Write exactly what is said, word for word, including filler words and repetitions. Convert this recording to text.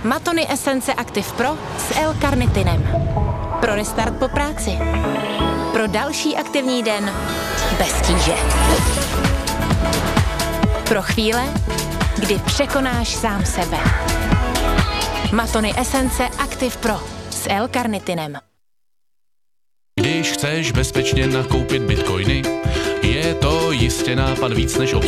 Matony Esence Active Pro s L-karnitinem. Pro restart po práci. Pro další aktivní den bez tíže. Pro chvíle, kdy překonáš sám sebe. Matony Esence Active Pro s L-karnitinem. Když chceš bezpečně nakoupit bitcoiny, je to jistě nápad víc než